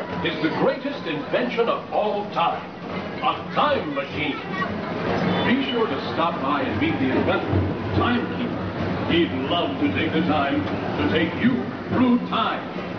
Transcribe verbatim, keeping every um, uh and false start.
is the greatest invention of all time, a time machine. Be sure to stop by and meet the inventor, Timekeeper. He'd love to take the time to take you through time.